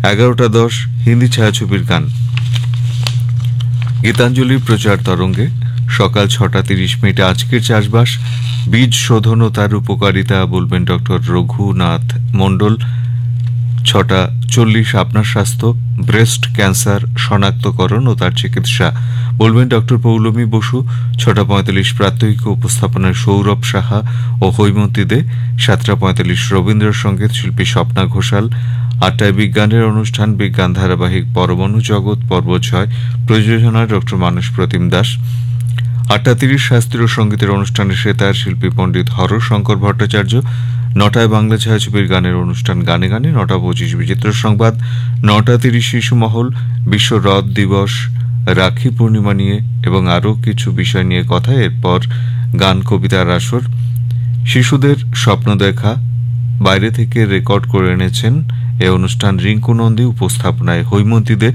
11:10 হিন্দি ছায়াছবির গান। গীতাঞ্জলির প্রচার তরঙ্গে সকাল 6:30 আজকের চাষবাস, বীজ শোধন ও তার উপকারিতা বলবেন ডক্টর রঘুনাথ মণ্ডল। 6:40 আপনার স্বাস্থ্য, ব্রেস্ট ক্যান্সার শনাক্তকরণ ও তার চিকিৎসা বলবেন ডক্টর পৌলমী বসু। 6:45 প্রাত্যহিক উপস্থাপনায় সৌরভ সাহা ও হৈমন্তী দে। 7:45 রবীন্দ্রসঙ্গীত, শিল্পী স্বপ্না ঘোষাল। 8টায় বিজ্ঞানের অনুষ্ঠান, বিজ্ঞান ধারাবাহিক পরমাণু জগৎ পর্ব 6, প্রযোজনায় ডক্টর মানস প্রতিম দাস। 8:30 শাস্ত্রীয় সঙ্গীতের অনুষ্ঠানে সেতার শিল্পী পণ্ডিত হরশঙ্কর ভট্টাচার্য। 9টায় বাংলা ছায়াছবির গানের অনুষ্ঠান গানে গানে। 9:25 বিচিত্র সংবাদ। 9:30 শিশু মহল, বিশ্ব হ্রদ দিবস, রাখি পূর্ণিমা নিয়ে এবং আরও কিছু বিষয় নিয়ে কথা। এরপর গান কবিতার আসর। শিশুদের স্বপ্ন দেখা বাইরে থেকে রেকর্ড করে এনেছেন এ অনুষ্ঠান রিঙ্কু নন্দী, উপস্থাপনায় হৈমন্তী দে।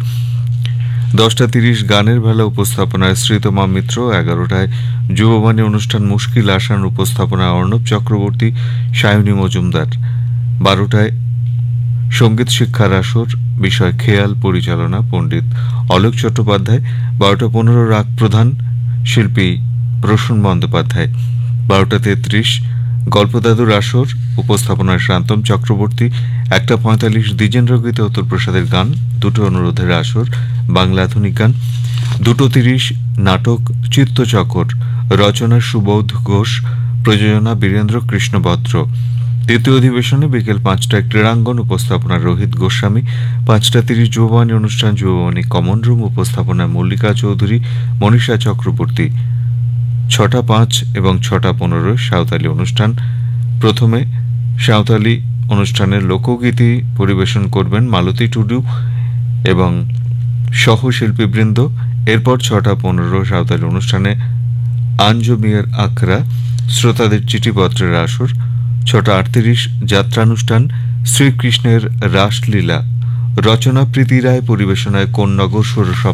10:30 গানের বেলা, উপস্থাপনায় শ্রীতমা মিত্র। 11টায় যুববাণী অনুষ্ঠান মুশকিল আসান, উপস্থাপনায় অর্ণব চক্রবর্তী, সায়নী মজুমদার। 12টায় সঙ্গীত শিক্ষার আসর, বিষয় খেয়াল, পরিচালনা পণ্ডিত অলোক চট্টোপাধ্যায়। 12:15 রাগ প্রধান, শিল্পী প্রসূন বন্দ্যোপাধ্যায়। 12:33 গল্পদাদুর আসর, উপস্থাপনায় শান্তম চক্রবর্তী। 1:45 দ্বিজেন্দ্র গীতে উত্তরপ্রসাদের গান, দুটো অনুরোধের আসর, বাংলা আধুনিক গান। 2:30 নাটক চিত্তচক্র, রচনা সুবোধ ঘোষ, প্রযোজনা বীরেন্দ্র কৃষ্ণ বত্র। দ্বিতীয় অধিবেশনে বিকেল 5টায় ক্রীড়াঙ্গন, উপস্থাপনা রোহিত গোস্বামী। 5:30 যুববাণী অনুষ্ঠান, যুববাণী কমন রুম, উপস্থাপনায় মল্লিকা চৌধুরী, মনীষা চক্রবর্তী। 6:05 এবং 6:15 সাঁওতালি অনুষ্ঠান। প্রথমে সাঁওতালি অনুষ্ঠানের লোকগীতি পরিবেশন করবেন মালতী টুডু এবং সহশিল্পীবৃন্দ। এরপর 6:15 সাঁওতালি অনুষ্ঠানে আঞ্জমিয়ার আখড়া, শ্রোতাদের চিঠিপত্রের আসর। 6:38 যাত্রানুষ্ঠান, শ্রীকৃষ্ণের রাসলীলা, রচনা প্রীতি রায়, পরিবেশনায় কোন্নগর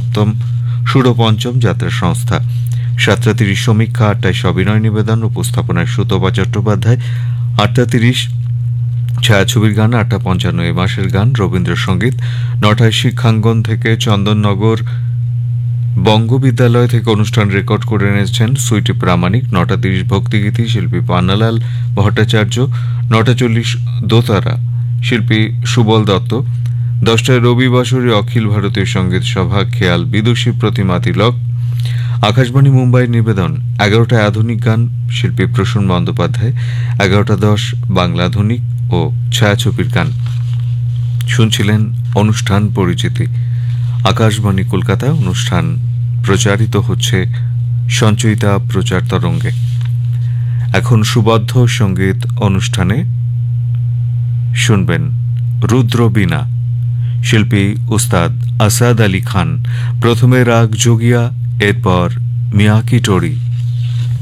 সুরপঞ্চম যাত্রা সংস্থা। 7:30 সমীক্ষা। 8টায় সবিনয় নিবেদন, উপস্থাপনায় সুতপা চট্টোপাধ্যায়। 8:30 ছায়াছবির গান। 8:55 এ মাসের গান, রবীন্দ্রসঙ্গীত। 9টায় শিক্ষাঙ্গন থেকে চন্দননগর বঙ্গবিদ্যালয় থেকে অনুষ্ঠান রেকর্ড করে এনেছেন সুইটি প্রামাণিক। 9:30 ভক্তিগীতি, শিল্পী পান্নালাল ভট্টাচার্য। 9:40 দোতারা, শিল্পী সুবল দত্ত। 10টায় রবিবাসরী অখিল ভারতীয় সঙ্গীত সভা, খেয়াল বিদুষী প্রতিমা তিলক। আকাশবাণী মুম্বাই নিবেদন। 11টায় আধুনিক গান, শিল্পী প্রসূন বন্দ্যোপাধ্যায়। 11:10 বাংলা আধুনিক ও ছায়াছবির গান। শুনছিলেন অনুষ্ঠান পরিচিতি। আকাশবাণী কলকাতা। অনুষ্ঠান প্রচারিত হচ্ছে সঞ্চয়িতা প্রচার তরঙ্গে। এখন সুবদ্ধ সঙ্গীত অনুষ্ঠানে শুনবেন রুদ্রবীণা, শিল্পী উস্তাদ আসাদ আলী খান। প্রথমে রাগ যোগিয়া, এরপর মিয়াকি টোরি।